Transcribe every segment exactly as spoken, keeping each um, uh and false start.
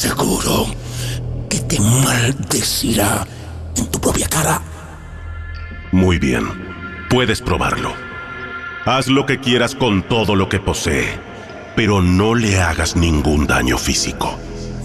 seguro que te maldecirá en tu propia cara. Muy bien, puedes probarlo. Haz lo que quieras con todo lo que posee, pero no le hagas ningún daño físico.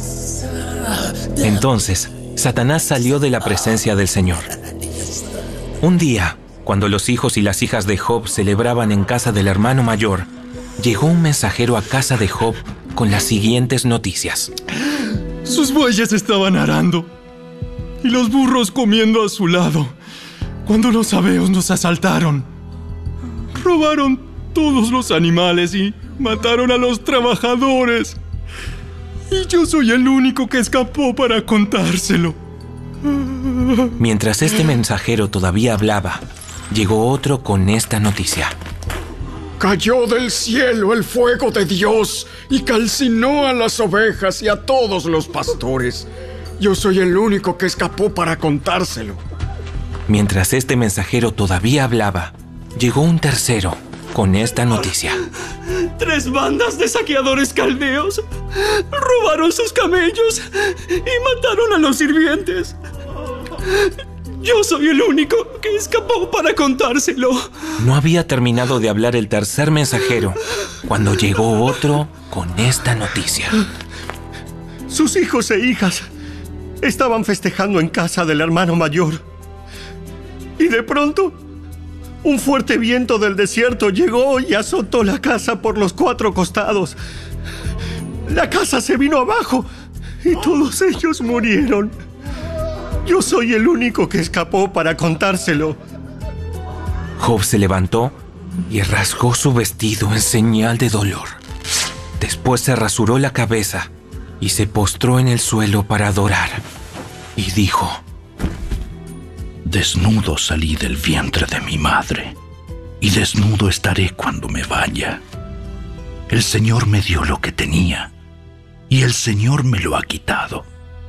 Entonces, Satanás salió de la presencia del Señor. Un día, cuando los hijos y las hijas de Job celebraban en casa del hermano mayor, llegó un mensajero a casa de Job con las siguientes noticias. Sus bueyes estaban arando y los burros comiendo a su lado cuando los sabeos nos asaltaron. Robaron todos los animales y mataron a los trabajadores. Y yo soy el único que escapó para contárselo. Mientras este mensajero todavía hablaba, llegó otro con esta noticia. Cayó del cielo el fuego de Dios y calcinó a las ovejas y a todos los pastores. Yo soy el único que escapó para contárselo. Mientras este mensajero todavía hablaba, llegó un tercero con esta noticia. Tres bandas de saqueadores caldeos robaron sus camellos y mataron a los sirvientes. Yo soy el único que escapó para contárselo. No había terminado de hablar el tercer mensajero cuando llegó otro con esta noticia. Sus hijos e hijas estaban festejando en casa del hermano mayor. Y de pronto, un fuerte viento del desierto llegó y azotó la casa por los cuatro costados. La casa se vino abajo y todos ellos murieron. Yo soy el único que escapó para contárselo. Job se levantó y rasgó su vestido en señal de dolor. Después se rasuró la cabeza y se postró en el suelo para adorar. Y dijo: Desnudo salí del vientre de mi madre, y desnudo estaré cuando me vaya. El Señor me dio lo que tenía, y el Señor me lo ha quitado.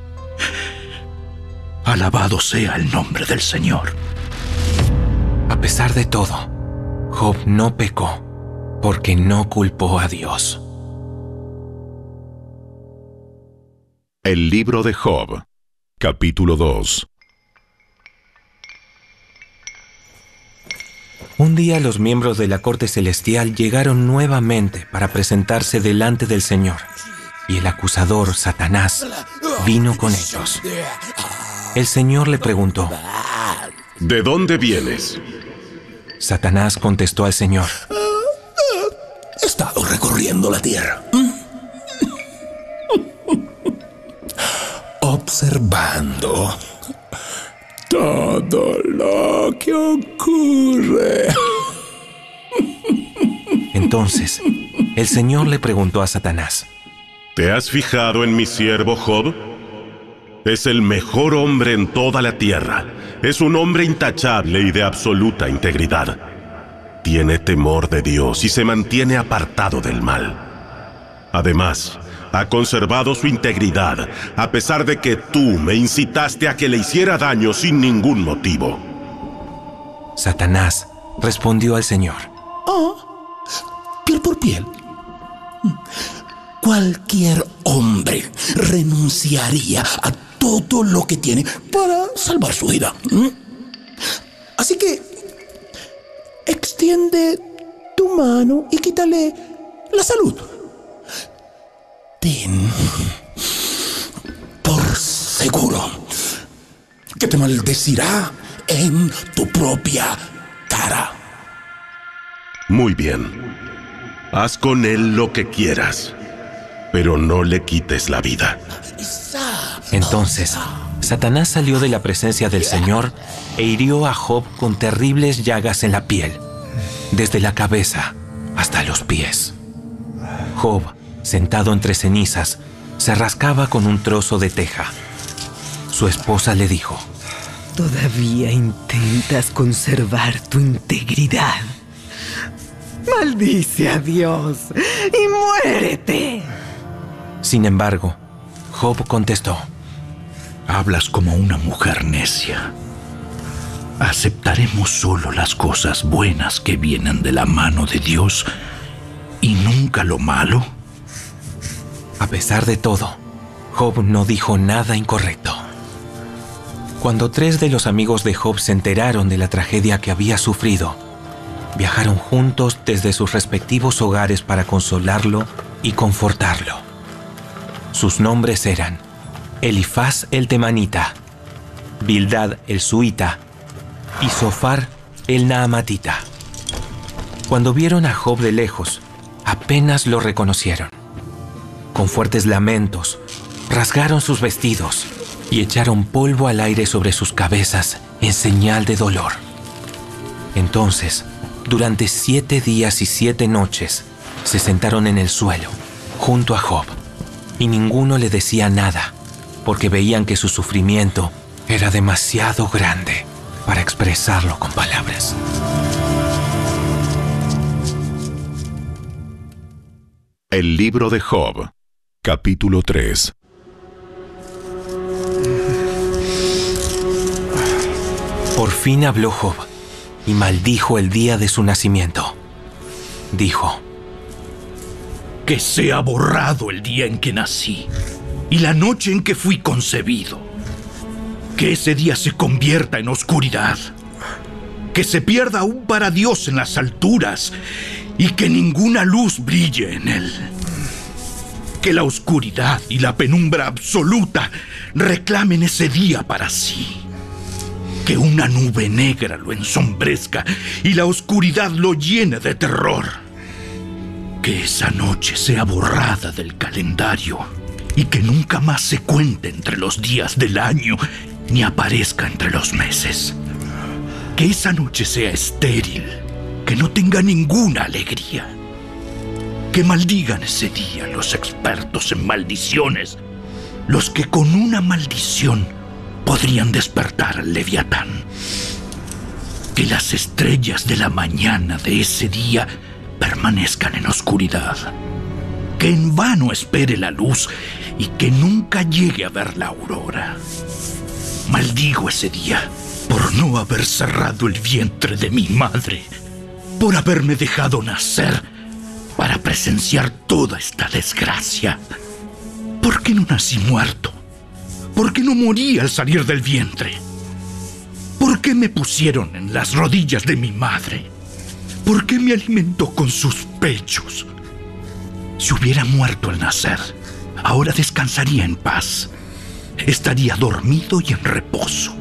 Alabado sea el nombre del Señor. A pesar de todo, Job no pecó, porque no culpó a Dios. El libro de Job, capítulo dos. Un día los miembros de la corte celestial llegaron nuevamente para presentarse delante del Señor, y el acusador, Satanás, vino con ellos. El Señor le preguntó: ¿De dónde vienes? Satanás contestó al Señor: He estado recorriendo la tierra, observando todo lo que ocurre. Entonces, el Señor le preguntó a Satanás: ¿Te has fijado en mi siervo Job? Es el mejor hombre en toda la tierra. Es un hombre intachable y de absoluta integridad. Tiene temor de Dios y se mantiene apartado del mal. Además, ha conservado su integridad, a pesar de que tú me incitaste a que le hiciera daño sin ningún motivo. Satanás respondió al Señor: Oh, piel por piel. Cualquier hombre renunciaría a todo lo que tiene para salvar su vida. Así que extiende tu mano y quítale la salud. Ten por seguro que te maldecirá en tu propia cara. Muy bien. Haz con él lo que quieras, pero no le quites la vida. Entonces, Satanás salió de la presencia del Señor e hirió a Job con terribles llagas en la piel, desde la cabeza hasta los pies. Job, sentado entre cenizas, se rascaba con un trozo de teja. Su esposa le dijo: ¿Todavía intentas conservar tu integridad? Maldice a Dios y muérete. Sin embargo, Job contestó: Hablas como una mujer necia. ¿Aceptaremos solo las cosas buenas que vienen de la mano de Dios y nunca lo malo? A pesar de todo, Job no dijo nada incorrecto. Cuando tres de los amigos de Job se enteraron de la tragedia que había sufrido, viajaron juntos desde sus respectivos hogares para consolarlo y confortarlo. Sus nombres eran Elifaz el temanita, Bildad el suita y Zofar el naamatita. Cuando vieron a Job de lejos, apenas lo reconocieron. Con fuertes lamentos, rasgaron sus vestidos y echaron polvo al aire sobre sus cabezas en señal de dolor. Entonces, durante siete días y siete noches, se sentaron en el suelo, junto a Job, y ninguno le decía nada, porque veían que su sufrimiento era demasiado grande para expresarlo con palabras. El libro de Job, capítulo tres. Por fin habló Job y maldijo el día de su nacimiento. Dijo: que sea borrado el día en que nací y la noche en que fui concebido. Que ese día se convierta en oscuridad. Que se pierda aún para Dios en las alturas y que ninguna luz brille en él. Que la oscuridad y la penumbra absoluta reclamen ese día para sí. Que una nube negra lo ensombrezca y la oscuridad lo llene de terror. Que esa noche sea borrada del calendario y que nunca más se cuente entre los días del año ni aparezca entre los meses. Que esa noche sea estéril, que no tenga ninguna alegría. Que maldigan ese día los expertos en maldiciones, los que con una maldición podrían despertar al Leviatán. Que las estrellas de la mañana de ese día permanezcan en oscuridad. Que en vano espere la luz y que nunca llegue a ver la aurora. Maldigo ese día por no haber cerrado el vientre de mi madre, por haberme dejado nacer para presenciar toda esta desgracia. ¿Por qué no nací muerto? ¿Por qué no morí al salir del vientre? ¿Por qué me pusieron en las rodillas de mi madre? ¿Por qué me alimentó con sus pechos? Si hubiera muerto al nacer, ahora descansaría en paz. Estaría dormido y en reposo.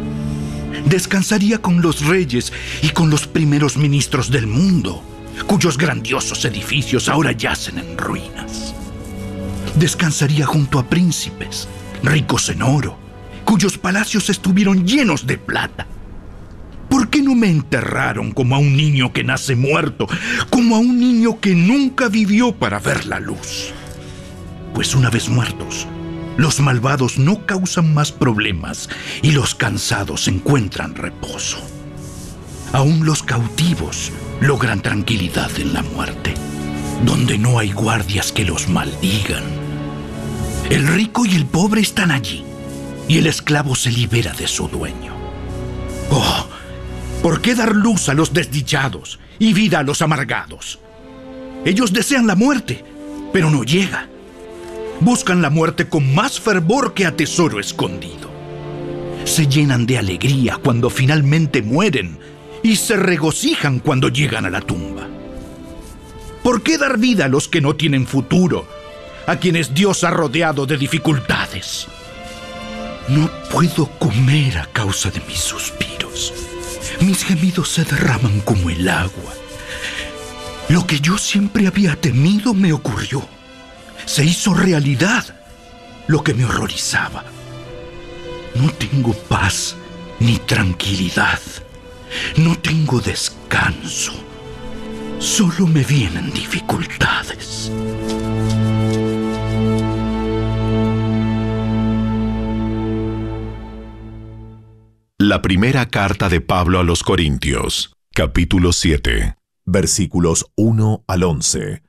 Descansaría con los reyes y con los primeros ministros del mundo, cuyos grandiosos edificios ahora yacen en ruinas. Descansaría junto a príncipes, ricos en oro, cuyos palacios estuvieron llenos de plata. ¿Por qué no me enterraron como a un niño que nace muerto, como a un niño que nunca vivió para ver la luz? Pues una vez muertos, los malvados no causan más problemas y los cansados encuentran reposo. Aún los cautivos logran tranquilidad en la muerte, donde no hay guardias que los maldigan. El rico y el pobre están allí, y el esclavo se libera de su dueño. ¡Oh! ¿Por qué dar luz a los desdichados y vida a los amargados? Ellos desean la muerte, pero no llega. Buscan la muerte con más fervor que a tesoro escondido. Se llenan de alegría cuando finalmente mueren y se regocijan cuando llegan a la tumba. ¿Por qué dar vida a los que no tienen futuro, a quienes Dios ha rodeado de dificultades? No puedo comer a causa de mis suspiros. Mis gemidos se derraman como el agua. Lo que yo siempre había temido me ocurrió. Se hizo realidad lo que me horrorizaba. No tengo paz ni tranquilidad. No tengo descanso. Solo me vienen dificultades. La primera carta de Pablo a los Corintios, capítulo siete, versículos uno al once.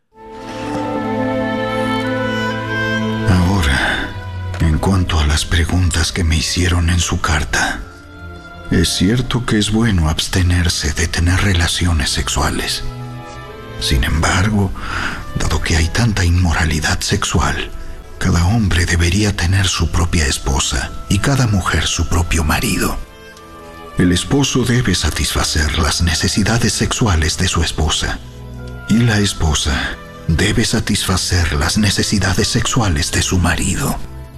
Ahora, en cuanto a las preguntas que me hicieron en su carta, es cierto que es bueno abstenerse de tener relaciones sexuales. Sin embargo, dado que hay tanta inmoralidad sexual, Cada hombre debería tener su propia esposa y cada mujer su propio marido. El esposo debe satisfacer las necesidades sexuales de su esposa y la esposa debe satisfacer las necesidades sexuales de su marido.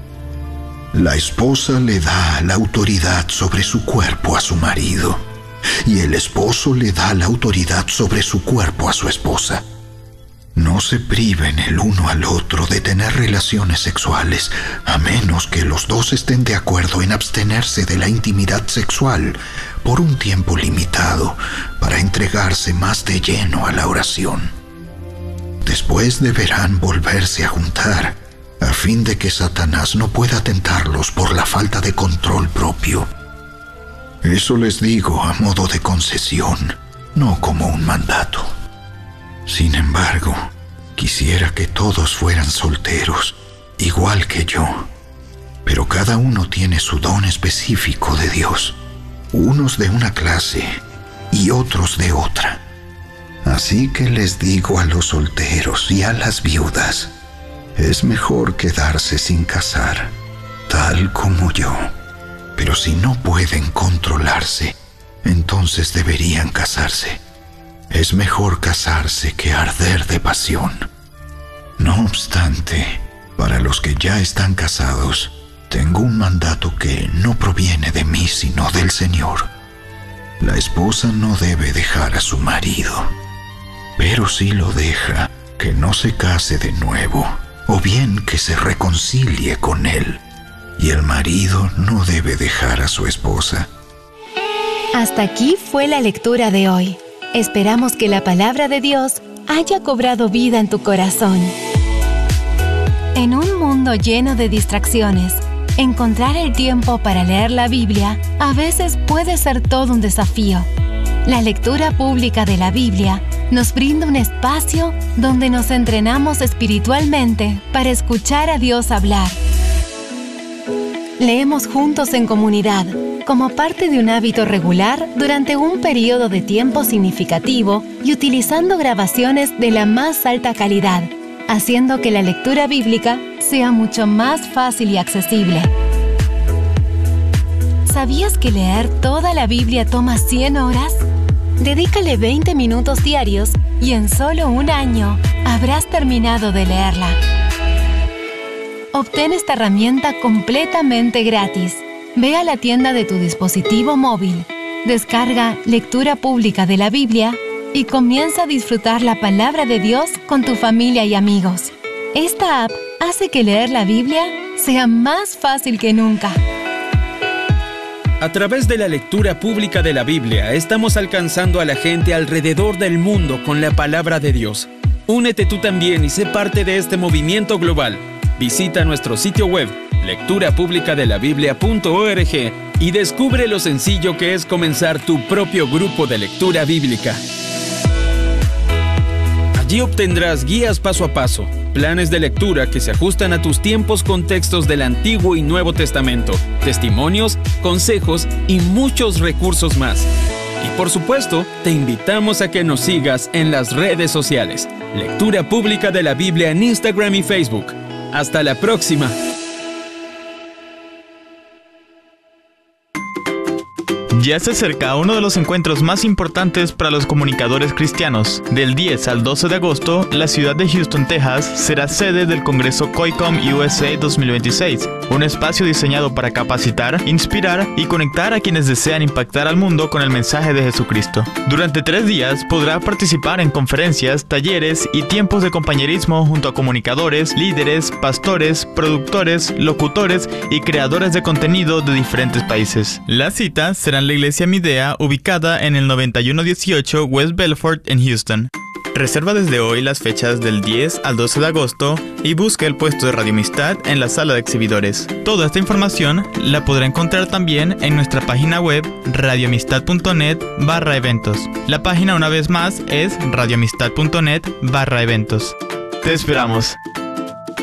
La esposa le da la autoridad sobre su cuerpo a su marido y el esposo le da la autoridad sobre su cuerpo a su esposa. No se priven el uno al otro de tener relaciones sexuales, a menos que los dos estén de acuerdo en abstenerse de la intimidad sexual por un tiempo limitado para entregarse más de lleno a la oración. Después deberán volverse a juntar, a fin de que Satanás no pueda tentarlos por la falta de control propio. Eso les digo a modo de concesión, no como un mandato. Sin embargo, quisiera que todos fueran solteros, igual que yo. Pero cada uno tiene su don específico de Dios, unos de una clase y otros de otra. Así que les digo a los solteros y a las viudas, es mejor quedarse sin casar, tal como yo. Pero si no pueden controlarse, entonces deberían casarse. Es mejor casarse que arder de pasión. No obstante, para los que ya están casados, tengo un mandato que no proviene de mí sino del Señor. La esposa no debe dejar a su marido, pero si lo deja, que no se case de nuevo, o bien que se reconcilie con él. Y el marido no debe dejar a su esposa. Hasta aquí fue la lectura de hoy. Esperamos que la palabra de Dios haya cobrado vida en tu corazón. En un mundo lleno de distracciones, encontrar el tiempo para leer la Biblia a veces puede ser todo un desafío. La lectura pública de la Biblia nos brinda un espacio donde nos entrenamos espiritualmente para escuchar a Dios hablar. Leemos juntos en comunidad, como parte de un hábito regular durante un periodo de tiempo significativo y utilizando grabaciones de la más alta calidad, haciendo que la lectura bíblica sea mucho más fácil y accesible. ¿Sabías que leer toda la Biblia toma cien horas? Dedícale veinte minutos diarios y en solo un año habrás terminado de leerla. Obtén esta herramienta completamente gratis. Ve a la tienda de tu dispositivo móvil, descarga Lectura Pública de la Biblia y comienza a disfrutar la palabra de Dios con tu familia y amigos. Esta app hace que leer la Biblia sea más fácil que nunca. A través de la lectura pública de la Biblia, estamos alcanzando a la gente alrededor del mundo con la palabra de Dios. Únete tú también y sé parte de este movimiento global. Visita nuestro sitio web, lectura pública de la biblia punto org, y descubre lo sencillo que es comenzar tu propio grupo de lectura bíblica. Allí obtendrás guías paso a paso, planes de lectura que se ajustan a tus tiempos con textos del Antiguo y Nuevo Testamento, testimonios, consejos y muchos recursos más. Y por supuesto, te invitamos a que nos sigas en las redes sociales. Lectura Pública de la Biblia en Instagram y Facebook. ¡Hasta la próxima! Ya se acerca uno de los encuentros más importantes para los comunicadores cristianos. Del diez al doce de agosto, la ciudad de Houston, Texas, será sede del Congreso COICOM U S A dos mil veintiséis, un espacio diseñado para capacitar, inspirar y conectar a quienes desean impactar al mundo con el mensaje de Jesucristo. Durante tres días podrá participar en conferencias, talleres y tiempos de compañerismo junto a comunicadores, líderes, pastores, productores, locutores y creadores de contenido de diferentes países. Las citas serán la Iglesia Midea, ubicada en el noventa y uno dieciocho West Belfort en Houston. Reserva desde hoy las fechas del diez al doce de agosto y busca el puesto de Radio Amistad en la sala de exhibidores. Toda esta información la podrá encontrar también en nuestra página web radioamistad.net barra eventos. La página una vez más es radioamistad.net barra eventos. Te esperamos.